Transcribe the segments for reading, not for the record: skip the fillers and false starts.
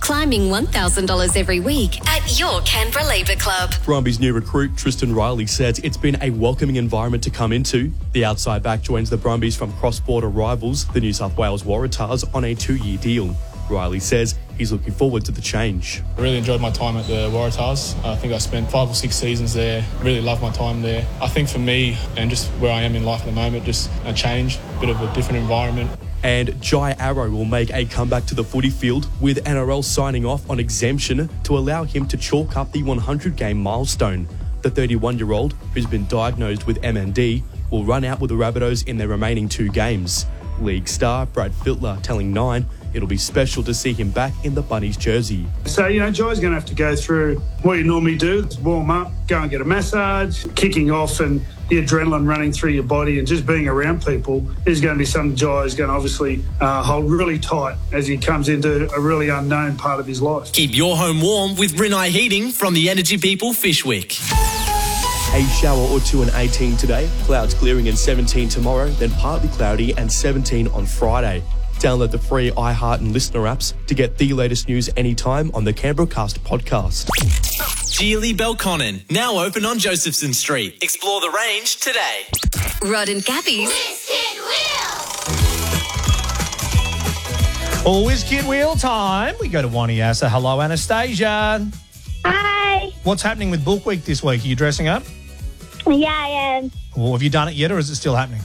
climbing $1,000 every week at your Canberra Labour Club. Brumbies new recruit Tristan Riley says it's been a welcoming environment to come into. The outside back joins the Brumbies from cross-border rivals, the New South Wales Waratahs, on a 2-year deal. Riley says he's looking forward to the change. I really enjoyed my time at the Waratahs. I think I spent 5 or 6 seasons there. Really loved my time there. I think for me, and just where I am in life at the moment, just a change, a bit of a different environment. And Jai Arrow will make a comeback to the footy field, with NRL signing off on exemption to allow him to chalk up the 100-game milestone. The 31-year-old, who's been diagnosed with MND, will run out with the Rabbitohs in their remaining 2 games. League star Brad Fittler telling Nine it'll be special to see him back in the Bunnies jersey. So, Jai's going to have to go through what you normally do, warm up, go and get a massage, kicking off and the adrenaline running through your body and just being around people is going to be something Jai's going to obviously hold really tight as he comes into a really unknown part of his life. Keep your home warm with Rinnai Heating from the Energy People Fishwick. A shower or two and 18 today, clouds clearing and 17 tomorrow, then partly cloudy and 17 on Friday. Download the free iHeart and Listener apps to get the latest news anytime on the Canberra Cast podcast. Geely Belconnen, now open on Josephson Street. Explore the range today. Rod and Gabby's Always Kid Wheel time. We go to Waniasa. Hello, Anastasia. Hi. What's happening with Book Week this week? Are you dressing up? Yeah, I am. Well, have you done it yet, or is it still happening?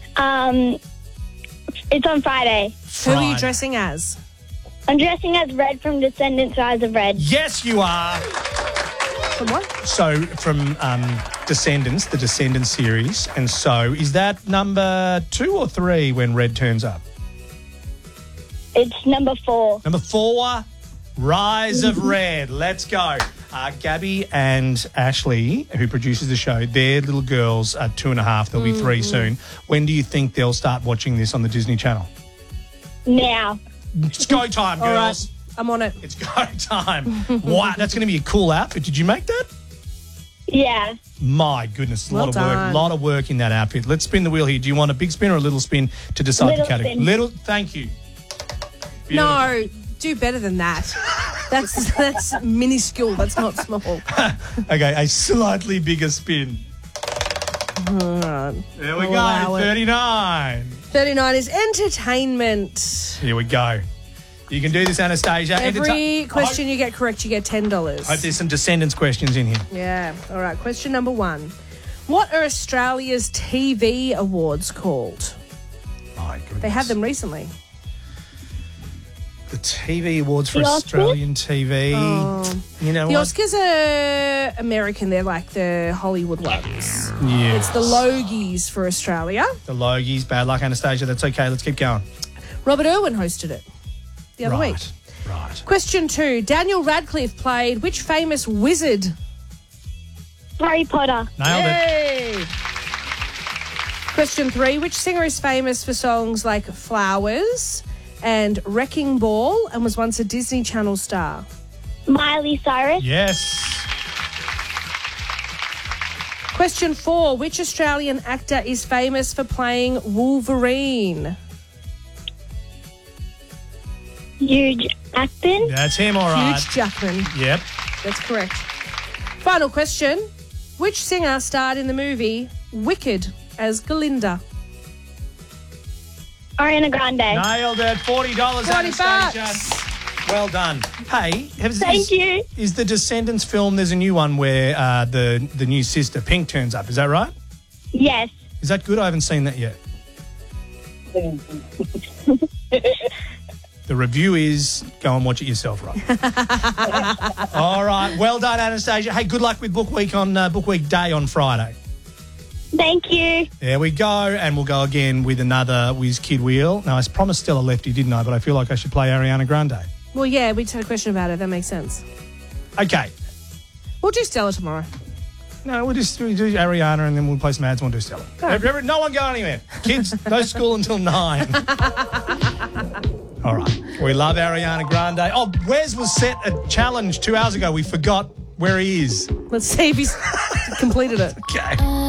It's on Friday. Who are you dressing as? I'm dressing as Red from Descendants Rise of Red. Yes, you are. From what? So, from Descendants, the Descendants series. And so, is that number 2 or 3 when Red turns up? It's number 4. Number 4, Rise of Red. Let's go. Gabby and Ashley, who produces the show, their little girls are 2.5. They'll be 3 soon. When do you think they'll start watching this on the Disney Channel? Now. It's go time, girls. All right, I'm on it. It's go time. Wow, that's going to be a cool outfit. Did you make that? Yeah. My goodness, a lot of work. done. A lot of work in that outfit. Let's spin the wheel here. Do you want a big spin or a little spin to decide Little the category? spin. Little. Thank you. No, do better than that. That's minuscule. That's not small. Okay, a slightly bigger spin. There we go. Allow it. 39. 39 is entertainment. Here we go. You can do this, Anastasia. Every question you get correct, you get $10. Hope there's some Descendants questions in here. Yeah. All right. Question number 1. What are Australia's TV awards called? My goodness. They had them recently. The TV awards for The Oscars? Australian TV. You know The what? Oscars are American. They're like the Hollywood ones. Yeah. It's the Logies for Australia. The Logies. Bad luck, Anastasia. That's okay. Let's keep going. Robert Irwin hosted it the other week. Right. Question 2. Daniel Radcliffe played which famous wizard? Harry Potter. Nailed it. Yay! Question 3. Which singer is famous for songs like Flowers and Wrecking Ball and was once a Disney Channel star? Miley Cyrus. Yes. Question 4. Which Australian actor is famous for playing Wolverine? Hugh Jackman. That's him, all right. Hugh Jackman. Yep. That's correct. Final question. Which singer starred in the movie Wicked as Glinda? Ariana Grande. Nailed it. $40, 40 Anastasia. bucks. Well done. Hey, Thank you. Is the Descendants film, there's a new one where the new sister, Pink, turns up. Is that right? Yes. Is that good? I haven't seen that yet. The review is go and watch it yourself, right? All right. Well done, Anastasia. Hey, good luck with Book Week on Book Week Day on Friday. Thank you. There we go. And we'll go again with another Whiz Kid Wheel. Now, I promised Stella Lefty, didn't I? But I feel like I should play Ariana Grande. Well, yeah, we just had a question about it. That makes sense. Okay. We'll do Stella tomorrow. No, we'll do Ariana and then we'll play some ads and we'll do Stella. No one go anywhere. Kids, no school until 9. All right. We love Ariana Grande. Oh, Wes was set a challenge 2 hours ago. We forgot where he is. Let's see if he's completed it. Okay.